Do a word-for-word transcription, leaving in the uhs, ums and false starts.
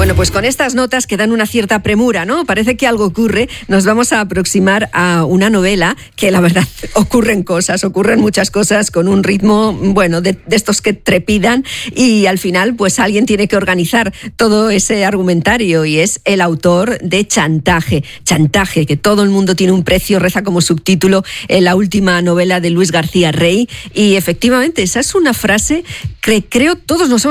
Bueno, pues con estas notas que dan una cierta premura, ¿no? Parece que algo ocurre. Nos vamos a aproximar a una novela que, la verdad, ocurren cosas, ocurren muchas cosas con un ritmo, bueno, de, de estos que trepidan, y al final, pues alguien tiene que organizar todo ese argumentario, y es el autor de Chantaje. Chantaje, que todo el mundo tiene un precio, reza como subtítulo en la última novela de Luis García Rey, y efectivamente esa es una frase que creo todos nos